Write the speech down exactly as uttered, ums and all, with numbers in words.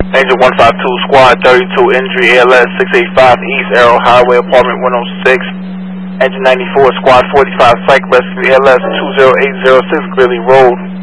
Angel one five two, Squad thirty-two, injury, A L S six eighty-five, East Arrow Highway, apartment one oh six. Engine ninety-four, Squad forty-five, Psych Rescue, A L S two zero eight zero six, Greeley Road.